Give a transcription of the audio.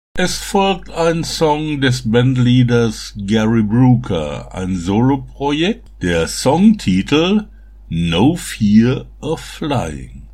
Es folgt ein Song des Bandleaders Gary Brooker, ein Soloprojekt, der Songtitel No Fear of Flying.